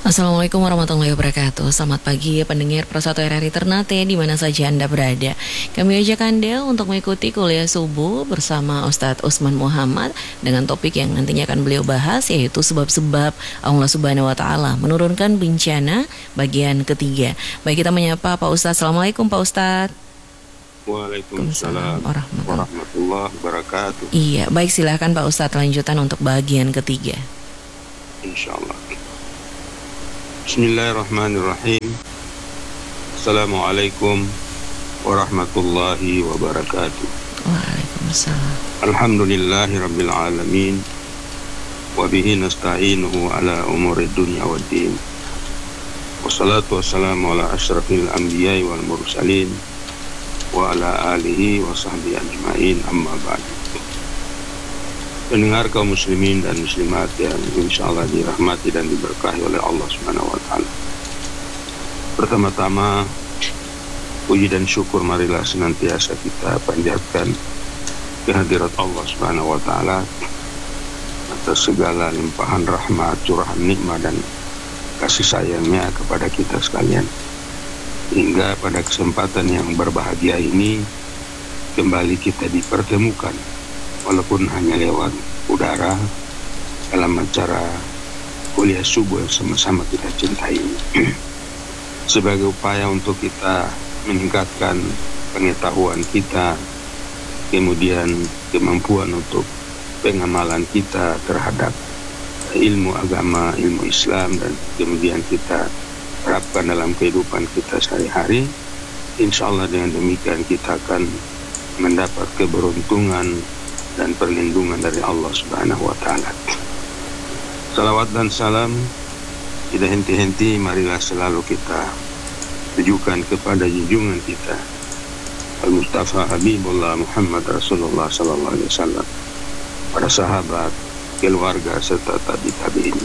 Assalamualaikum warahmatullahi wabarakatuh. Selamat pagi pendengar Persatu RRI Ternate di mana saja Anda berada. Kami ajak Anda untuk mengikuti kuliah subuh bersama Ustadz Usman Muhammad dengan topik yang nantinya akan beliau bahas, yaitu sebab-sebab Allah Subhanahu wa taala menurunkan bencana bagian ketiga. Baik, kita menyapa Pak Ustadz. Assalamualaikum Pak Ustadz. Waalaikumsalam warahmatullahi wabarakatuh. Iya, baik, silahkan Pak Ustadz lanjutan untuk bagian ketiga. Insyaallah. Bismillahirrahmanirrahim. Assalamualaikum warahmatullahi wabarakatuh. Waalaikumsalam. Alhamdulillahi rabbil alamin. Wabihi nasta'inuhu ala umuri dunya waddin. Wassalatu wassalamu ala asyrafil anbiya'i wal mursalin wa ala alihi wa sahbihi ajma'in, amma ba'du. Pendengar kaum muslimin dan muslimat yang insyaallah dirahmati dan diberkahi oleh Allah Subhanahu wa taala. Pertama-tama, puji dan syukur marilah senantiasa kita panjatkan kehadirat Allah Subhanahu wa taala atas segala limpahan rahmat, curahan nikmat dan kasih sayangnya kepada kita sekalian. Hingga pada kesempatan yang berbahagia ini kembali kita dipertemukan, walaupun hanya lewat udara, dalam acara kuliah subuh yang sama-sama kita cintai sebagai upaya untuk kita meningkatkan pengetahuan kita, kemudian kemampuan untuk pengamalan kita terhadap ilmu agama, ilmu Islam, dan kemudian kita terapkan dalam kehidupan kita sehari-hari. Insyaallah dengan demikian kita akan mendapat keberuntungan dan perlindungan dari Allah Subhanahu wa taala. Salawat dan salam tidak henti-henti marilah selalu kita tujukan kepada junjungan kita Al-Mustafa Habibullah Muhammad Rasulullah sallallahu alaihi wasallam, para sahabat, keluarga serta tabi'in.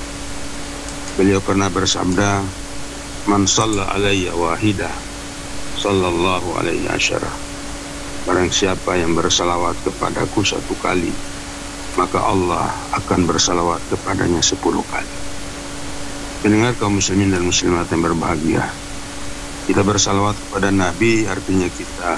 Beliau pernah bersabda, "Man shalla alayya wahidah, sallallahu alaihi asyara." Barang siapa yang bersalawat kepadaku satu kali, maka Allah akan bersalawat kepadanya 10 kali. Pendengar kaum muslimin dan muslimat yang berbahagia, kita bersalawat kepada Nabi artinya kita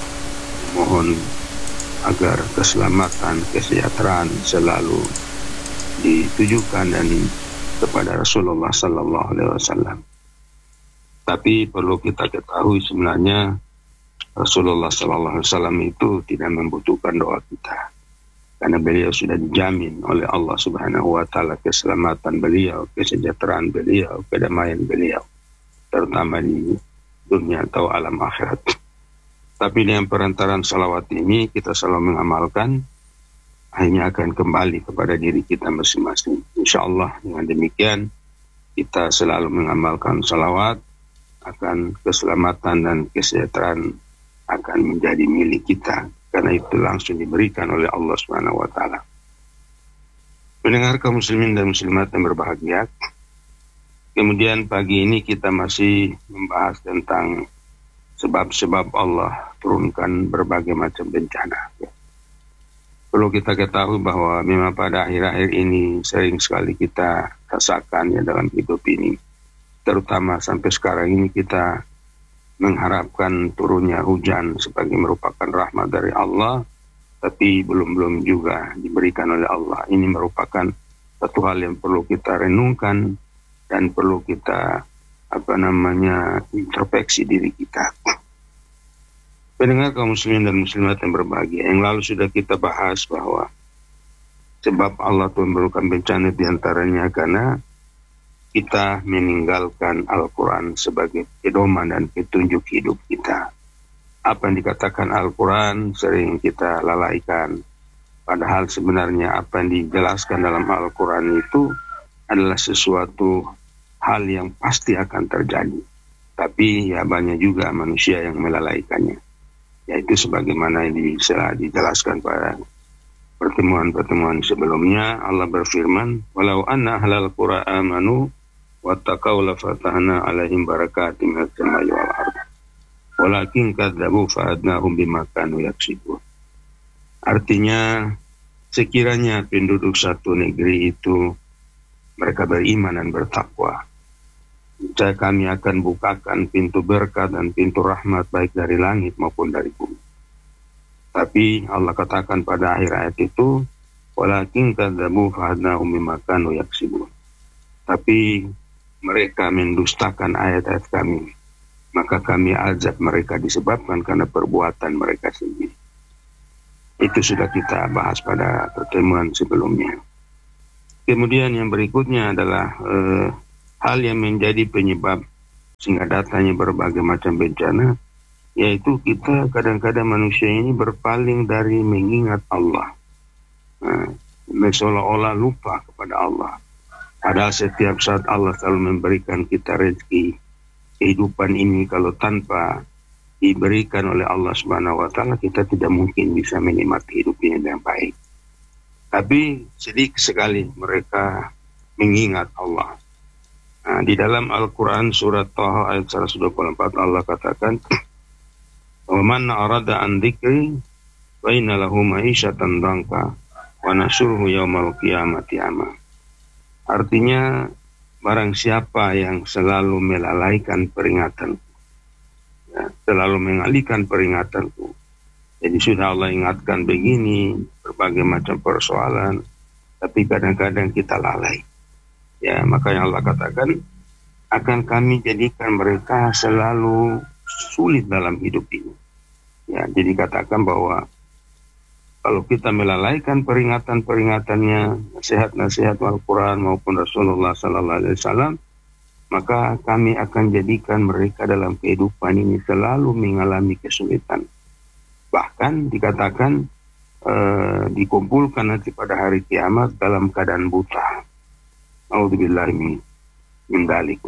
mohon agar keselamatan, kesejahteraan selalu ditujukan dan kepada Rasulullah sallallahu alaihi wasallam. Tapi perlu kita ketahui sebenarnya Rasulullah sallallahu alaihi wasallam itu tidak membutuhkan doa kita, karena beliau sudah dijamin oleh Allah Subhanahu wa taala keselamatan beliau, kesejahteraan beliau, kedamaian beliau, terutama di dunia atau alam akhirat. Tapi dengan perantaran salawat ini kita selalu mengamalkan, akhirnya akan kembali kepada diri kita masing-masing. Insyaallah dengan demikian kita selalu mengamalkan salawat, akan keselamatan dan kesejahteraan akan menjadi milik kita, karena itu langsung diberikan oleh Allah Subhanahu wa taala. Pendengar kaum muslimin dan muslimat yang berbahagia, kemudian pagi ini kita masih membahas tentang sebab-sebab Allah turunkan berbagai macam bencana. Perlu kita ketahui bahwa memang pada akhir-akhir ini sering sekali kita rasakan ya dalam hidup ini, terutama sampai sekarang ini kita mengharapkan turunnya hujan sebagai merupakan rahmat dari Allah, tapi belum juga diberikan oleh Allah. Ini merupakan satu hal yang perlu kita renungkan dan perlu kita introspeksi diri kita. Pendengar kaum muslimin dan muslimat yang berbahagia, yang lalu sudah kita bahas bahwa sebab Allah menurunkan bencana diantaranya karena kita meninggalkan Al-Quran sebagai pedoman dan petunjuk hidup kita. Apa yang dikatakan Al-Quran sering kita lalaikan. Padahal sebenarnya apa yang dijelaskan dalam Al-Quran itu adalah sesuatu hal yang pasti akan terjadi. Tapi ya banyak juga manusia yang melalaikannya. Yaitu sebagaimana yang dijelaskan pada pertemuan-pertemuan sebelumnya. Allah berfirman, "Walau anna ahlal qura amanu wattaqau la fatahna alaihim barakatim minas samai wal ardh walakin kadzabu fa'adnahum bima kanu yaksibun." Artinya, sekiranya penduduk satu negeri itu mereka beriman dan bertakwa, kami akan bukakan pintu berkat dan pintu rahmat baik dari langit maupun dari bumi. Tapi Allah katakan pada akhir ayat itu, walakin kadzabu fahadnahum bima kanu yaksibun. Tapi mereka mendustakan ayat-ayat kami, maka kami azab mereka disebabkan karena perbuatan mereka sendiri. Itu sudah kita bahas pada pertemuan sebelumnya. Kemudian yang berikutnya adalah hal yang menjadi penyebab sehingga datanya berbagai macam bencana, yaitu kita kadang-kadang manusia ini berpaling dari mengingat Allah. Seolah-olah lupa kepada Allah. Padahal setiap saat Allah selalu memberikan kita rezeki kehidupan ini. Kalau tanpa diberikan oleh Allah Subhanahu wa Ta'ala, kita tidak mungkin bisa menikmati hidup ini dengan baik. Tapi sedikit sekali mereka mengingat Allah. Nah, di dalam Al-Quran surat Taha ayat 124 Allah katakan, "Wa man arada an dzikri fa inna lahu ma'isyatan dhanka wa nahsyuruhu yaumal qiyamati a'ma." Artinya, barang siapa yang selalu melalaikan peringatanku, selalu mengalihkan peringatanku. Jadi sudah Allah ingatkan begini, berbagai macam persoalan, tapi kadang-kadang kita lalai. Ya, makanya Allah katakan, akan kami jadikan mereka selalu sulit dalam hidup ini. Ya, jadi katakan bahwa kalau kita melalaikan peringatan-peringatannya, nasihat-nasihat Al-Quran maupun Rasulullah SAW, maka kami akan jadikan mereka dalam kehidupan ini selalu mengalami kesulitan. Bahkan dikatakan dikumpulkan nanti pada hari kiamat dalam keadaan buta. A'udzubillahi min dzalik.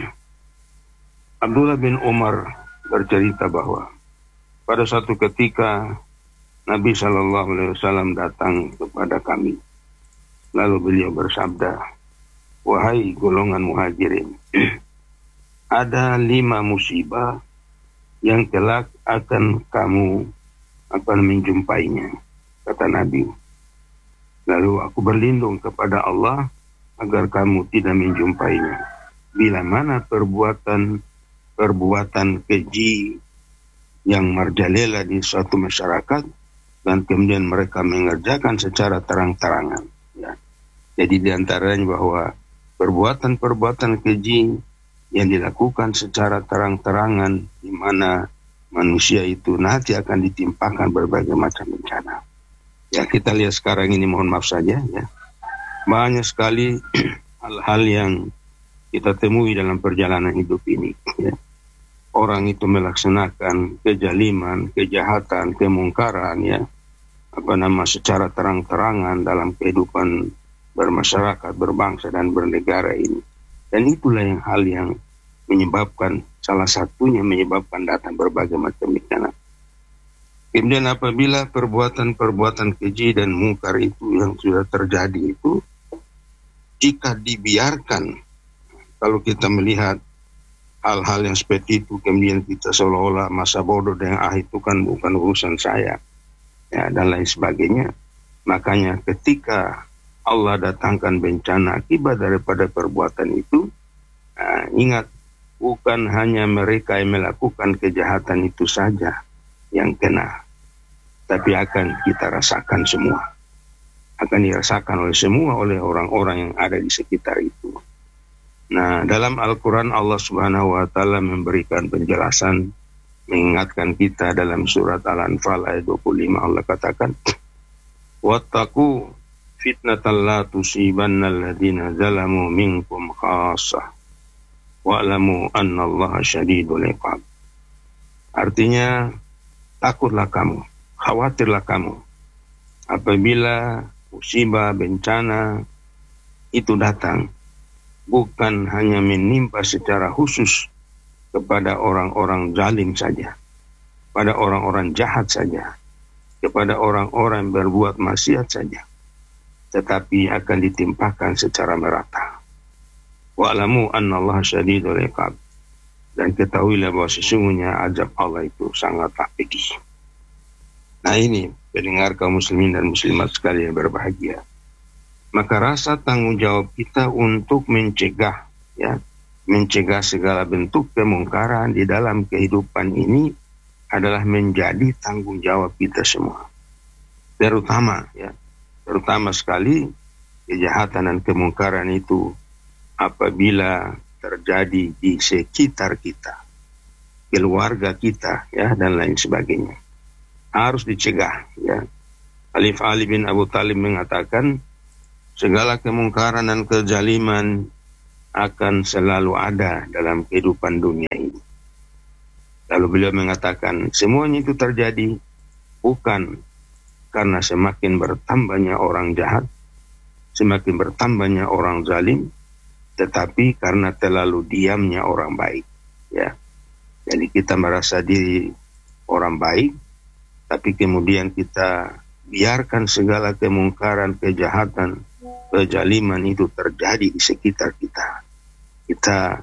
Abdullah bin Umar bercerita bahwa pada suatu ketika Nabi SAW datang kepada kami. Lalu beliau bersabda, "Wahai golongan muhajirin, ada 5 musibah yang kelak akan kamu menjumpainya," kata Nabi. Lalu aku berlindung kepada Allah agar kamu tidak menjumpainya. Bila mana perbuatan keji yang marjalela di suatu masyarakat, dan kemudian mereka mengerjakan secara terang-terangan. Ya. Jadi diantaranya bahwa perbuatan-perbuatan keji yang dilakukan secara terang-terangan, di mana manusia itu nanti akan ditimpakan berbagai macam bencana. Ya, kita lihat sekarang ini, mohon maaf saja, ya, banyak sekali hal-hal yang kita temui dalam perjalanan hidup ini. Ya. Orang itu melaksanakan kejaliman, kejahatan, kemungkaran, ya, secara terang-terangan dalam kehidupan bermasyarakat, berbangsa dan bernegara ini. Dan itulah yang hal yang menyebabkan, salah satunya menyebabkan datang berbagai macam bencana. Kemudian apabila perbuatan-perbuatan keji dan mungkar itu yang sudah terjadi itu, jika dibiarkan, kalau kita melihat hal-hal yang seperti itu, kemudian kita seolah-olah masa bodoh dengan itu kan bukan urusan saya, ya, dan lain sebagainya. Makanya ketika Allah datangkan bencana akibat daripada perbuatan itu, ingat, bukan hanya mereka yang melakukan kejahatan itu saja yang kena, tapi akan kita rasakan semua. Akan dirasakan oleh semua, oleh orang-orang yang ada di sekitar itu. Nah, dalam Al-Quran Allah Subhanahu wa Ta'ala memberikan penjelasan, mengingatkan kita dalam surat Al-Anfal ayat 25. Allah katakan, "Wattaqu fitnatan la tusibanna alladhina zalamu minkum khassah wa'lamu annallaha syadidul iqab." Artinya, takutlah kamu, khawatirlah kamu apabila musibah, bencana itu datang, bukan hanya menimpa secara khusus kepada orang-orang zalim saja, pada orang-orang jahat saja, kepada orang-orang yang berbuat maksiat saja, tetapi akan ditimpakan secara merata. Wa'lamu annallaha syadidul iqab. Dan ketahuilah bahwa sesungguhnya azab Allah itu sangatlah pedih. Nah, ini pendengar kaum muslimin dan muslimat sekalian berbahagia. Maka rasa tanggung jawab kita untuk mencegah, ya, mencegah segala bentuk kemungkaran di dalam kehidupan ini adalah menjadi tanggung jawab kita semua. Terutama sekali kejahatan dan kemungkaran itu apabila terjadi di sekitar kita, keluarga kita, ya, dan lain sebagainya, harus dicegah. Ya. Khalifah Ali bin Abu Thalib mengatakan segala kemungkaran dan kezaliman akan selalu ada dalam kehidupan dunia ini. Lalu beliau mengatakan semuanya itu terjadi bukan karena semakin bertambahnya orang jahat, semakin bertambahnya orang zalim, tetapi karena terlalu diamnya orang baik. Ya. Jadi kita merasa diri orang baik, tapi kemudian kita biarkan segala kemungkaran, kejahatan, kezaliman itu terjadi di sekitar kita. Kita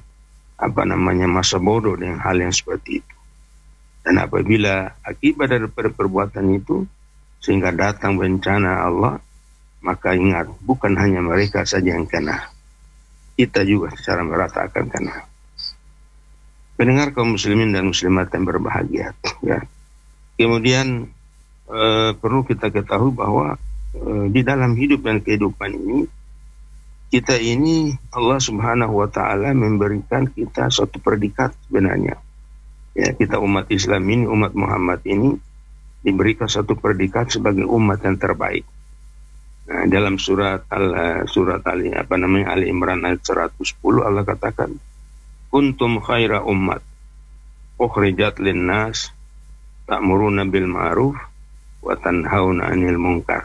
masa bodoh dengan hal yang seperti itu. Dan apabila akibat dari perbuatan itu sehingga datang bencana Allah, maka ingat, bukan hanya mereka saja yang kena, kita juga secara merata akan kena. Pendengar kaum muslimin dan muslimat yang berbahagia, ya. Kemudian perlu kita ketahui bahwa di dalam hidup dan kehidupan ini, kita ini Allah Subhanahu wa Ta'ala memberikan kita suatu predikat sebenarnya. Ya, kita umat Islam ini, umat Muhammad ini diberikan satu predikat sebagai umat yang terbaik. Nah, dalam surat Ali Imran ayat 110 Allah katakan, kuntum khaira ummat ukhrijat linnas ta'muruna bil ma'ruf wa tanhauna 'anil munkar.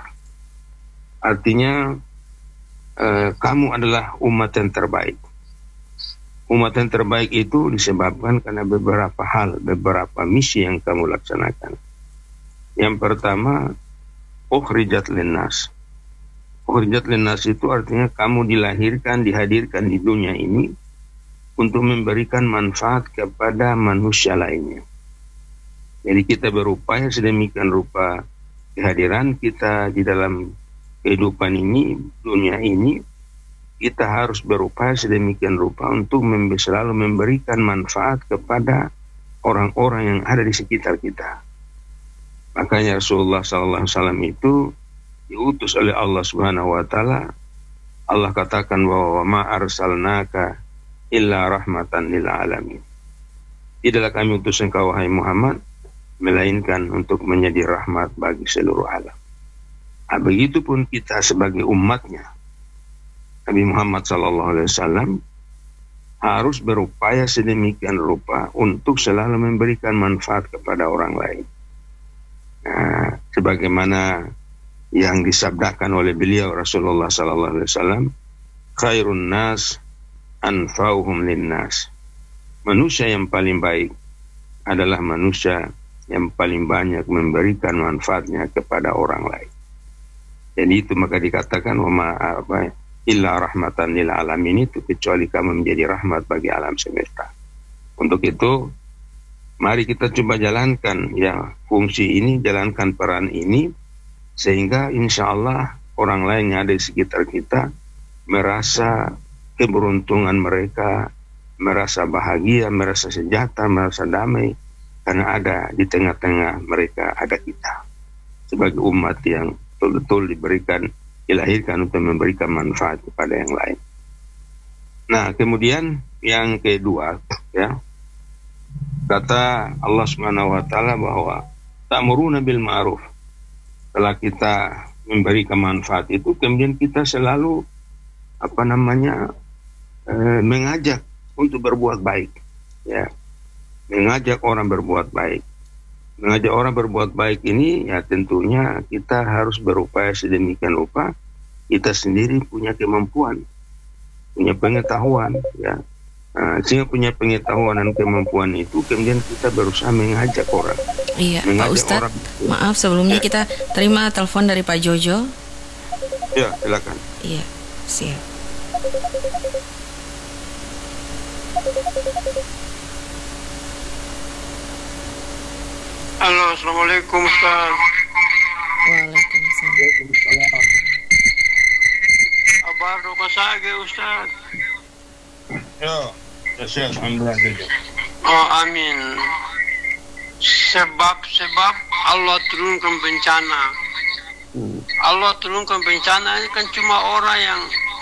Artinya kamu adalah umat yang terbaik. Umat yang terbaik itu disebabkan karena beberapa misi yang kamu laksanakan. Yang pertama, ukhrijat linnas. Ukhrijat linnas itu artinya kamu dihadirkan di dunia ini untuk memberikan manfaat kepada manusia lainnya. Jadi kita berupaya sedemikian rupa kehadiran kita di dalam kehidupan ini, dunia ini, kita harus berupaya sedemikian rupa untuk selalu memberikan manfaat kepada orang-orang yang ada di sekitar kita. Makanya Rasulullah SAW itu diutus oleh Allah Subhanahu wa Ta'ala. Allah katakan bahwa ma arsalnaka illa rahmatan lil alamin. Tidaklah kami utus engkau wahai Muhammad melainkan untuk menjadi rahmat bagi seluruh alam. Nah, begitupun kita sebagai umatnya, Nabi Muhammad SAW harus berupaya sedemikian rupa untuk selalu memberikan manfaat kepada orang lain. Nah, sebagaimana yang disabdakan oleh beliau Rasulullah SAW, khairun nas anfa'uhum linnas. Manusia yang paling baik adalah manusia yang paling banyak memberikan manfaatnya kepada orang lain. Jadi itu maka dikatakan illa rahmatan lil alamin, itu kecuali kamu menjadi rahmat bagi alam semesta. Untuk itu mari kita coba jalankan ya fungsi ini, jalankan peran ini, sehingga insya Allah orang lain yang ada di sekitar kita merasa keberuntungan mereka, merasa bahagia, merasa sejahtera, merasa damai, karena ada di tengah-tengah mereka ada kita sebagai umat yang betul-betul dilahirkan untuk memberikan manfaat kepada yang lain. Nah, kemudian yang kedua, ya, kata Allah Subhanahu wa Ta'ala bahwa ta'muruna bil ma'ruf. Setelah kita memberikan manfaat itu, kemudian kita selalu mengajak untuk berbuat baik, ya, mengajak orang berbuat baik. Mengajak orang berbuat baik ini ya tentunya kita harus berupaya sedemikian rupa kita sendiri punya kemampuan, punya pengetahuan, ya. Nah, sehingga punya pengetahuan dan kemampuan itu kemudian kita berusaha mengajak orang. Iya, Pak Ustadz, maaf sebelumnya kita terima telepon dari Pak Jojo. Ya, silakan. Iya, siap. Halo, assalamualaikum Ustaz. Waalaikumsalam. Kabar doka sage Ustaz. Ya. Alhamdulillah. Oh, amin. Sebab Allah turunkan bencana. Allah turunkan bencana ini kan cuma orang yang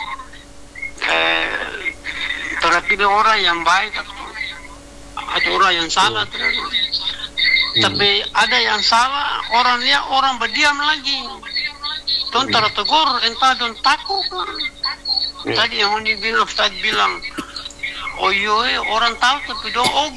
terpilih orang yang baik atau orang yang salah. Tapi ada yang salah, orang lihat orang berdiam lagi. Don tegur, entah don takut. Tadi yang Ustaz bilang, oh iya, orang tahu tapi dong